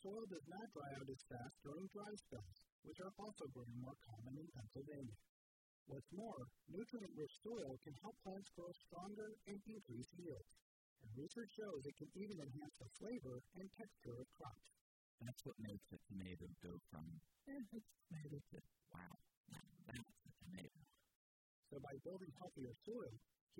soil does not dry out as fast during dry spells, which are also growing more common in Pennsylvania. What's more, nutrient-rich soil can help plants grow stronger and increase yields. And research shows it can even enhance the flavor and texture of crops. That's what makes a tomato go from, it's tomato to, wow, that's a tomato. So by building healthier soil,